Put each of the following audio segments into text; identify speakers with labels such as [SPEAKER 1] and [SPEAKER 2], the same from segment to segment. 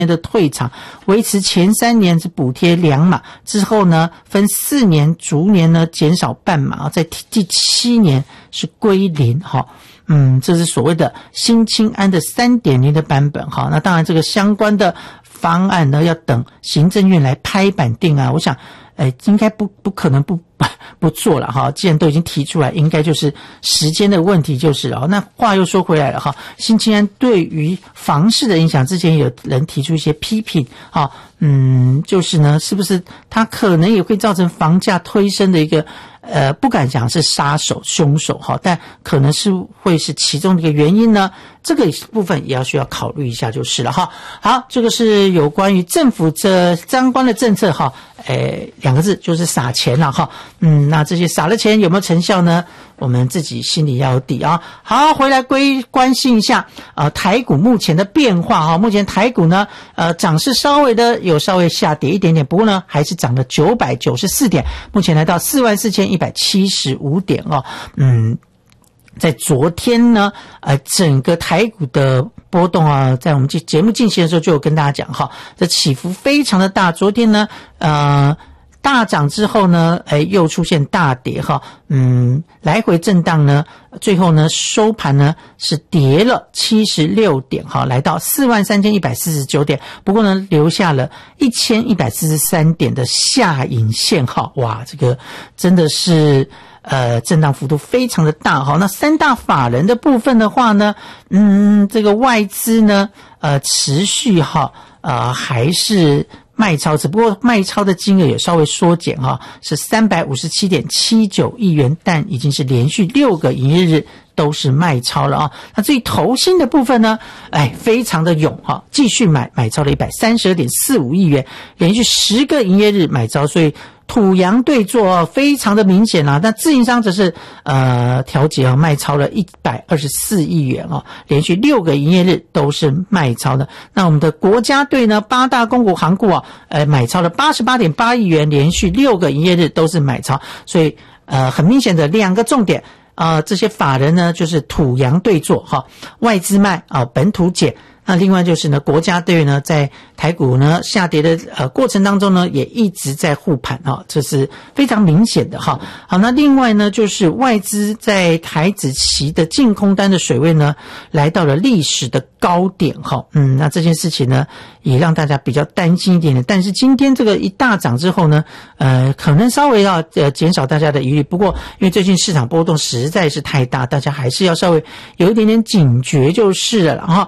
[SPEAKER 1] 的退场，维持前3年是补贴2码，之后呢分4年逐年呢减少半码，在第7年是归零哈。这是所谓的新青安的 3.0 的版本哈。那当然这个相关的方案呢要等行政院来拍板定啊，我想应该不可能不做了哈，既然都已经提出来，应该就是时间的问题就是了。那话又说回来了哈，新青安对于房市的影响，之前有人提出一些批评哈，就是呢，是不是它可能也会造成房价推升的一个不敢讲是杀手凶手哈，但可能是会是其中的一个原因呢，这个部分也要需要考虑一下就是了哈。好，这个是有关于政府这相关的政策哈，2个字就是撒钱了哈。那这些撒了钱有没有成效呢？我们自己心里要有底啊。好，回来关心一下台股目前的变化哈。目前台股呢涨势稍微下跌一点点，不过呢还是涨了994点，目前来到44,175点哦。在昨天呢整个台股的波动啊，在我们节目进行的时候就有跟大家讲哈，这起伏非常的大。昨天呢大涨之后呢又出现大跌哈，来回震荡呢，最后呢收盘呢是跌了76点哈，来到43,149点，不过呢留下了1143点的下影线哈。哇，这个真的是震荡幅度非常的大哈。那3大法人的部分的话呢，这个外资呢持续哈还是卖超，只不过卖超的金额也稍微缩减哈，是357.79亿元，但已经是连续6个营业日都是卖超了啊。那至于投信的部分呢，非常的勇哈，继续买超了132.45亿元，连续10个营业日买超，所以土洋对坐非常的明显啊。那自营商则是调节卖超了124亿元啊，连续6个营业日都是卖超的。那我们的国家队呢，8大公股行库买超了88.8亿元，连续6个营业日都是买超，所以很明显的2个重点这些法人呢就是土洋对坐哈，外资卖本土减。那另外就是呢，国家队呢在台股呢下跌的过程当中呢，也一直在护盘这是非常明显的哈。好，那另外呢就是外资在台指期的净空单的水位呢来到了历史的高点哈。那这件事情呢也让大家比较担心一点点，但是今天这个一大涨之后呢可能稍微要减少大家的疑虑，不过因为最近市场波动实在是太大，大家还是要稍微有一点点警觉就是了哈。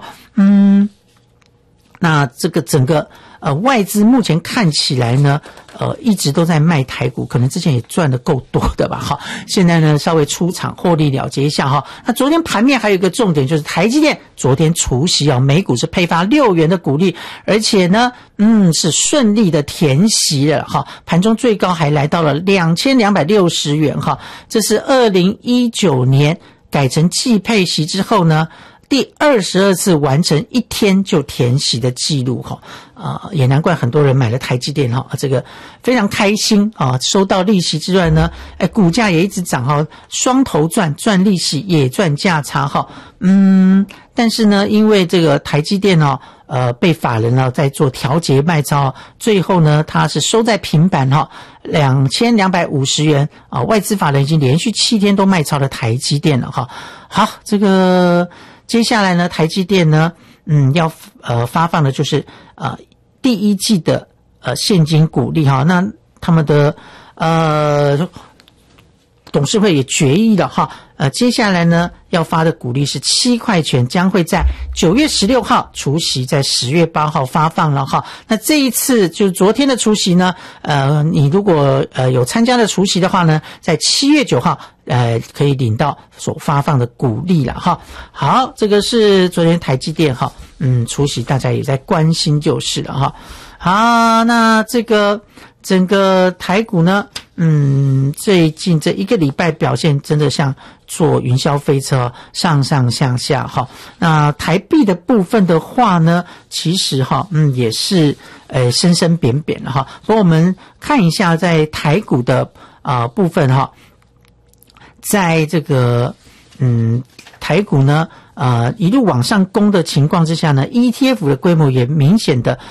[SPEAKER 1] 那这个整个外资目前看起来呢一直都在卖台股，可能之前也赚得够多的吧哈，现在呢稍微出场获利了结一下哈。那昨天盘面还有一个重点就是台积电昨天除息每股是配发6元的股利，而且呢是顺利的填息了哈，盘中最高还来到了2260元哈，这是2019年改成季配息之后呢第22次完成1天就填息的记录哈，也难怪很多人买了台积电哈，这个非常开心收到利息之外呢，股价也一直涨哈，双头赚利息也赚价差哈，但是呢，因为这个台积电被法人在做调节卖超，最后呢它是收在平板2250元外资法人已经连续7天都卖超了台积电了哈。好，这个接下来呢，台积电呢，要发放的就是第1季的现金股利哈。那他们的董事会也决议了哈，接下来呢要发的股利是7块钱，将会在9月16号除息，在10月8号发放了哈。那这一次就是昨天的除息呢，你如果有参加的除息的话呢，在7月9号可以领到所发放的股利了哈。好，这个是昨天台积电哈，除息大家也在关心就是了哈。好，那这个整个台股呢，最近这1个礼拜表现真的像坐云霄飞车，上上下下哈。那台币的部分的话呢，其实哈，也是深深扁扁了哈。所以我们看一下在台股的部分哈，在这个台股呢一路往上攻的情况之下呢 ，ETF 的规模也明显的